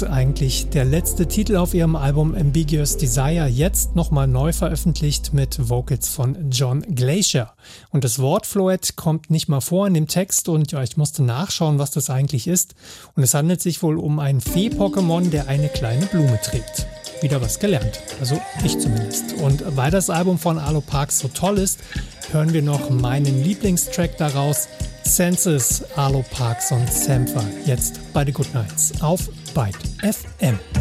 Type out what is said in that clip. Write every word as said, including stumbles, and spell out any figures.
ist eigentlich der letzte Titel auf ihrem Album Ambiguous Desire, jetzt nochmal neu veröffentlicht mit Vocals von John Glacier. Und das Wort Floette kommt nicht mal vor in dem Text und ja, ich musste nachschauen, was das eigentlich ist. Und es handelt sich wohl um einen Fee-Pokémon, der eine kleine Blume trägt. Wieder was gelernt, also ich zumindest. Und weil das Album von Arlo Parks so toll ist, hören wir noch meinen Lieblingstrack daraus, Senses, Arlo Parks und Sampha, jetzt bei The Good Nights auf Byte F M.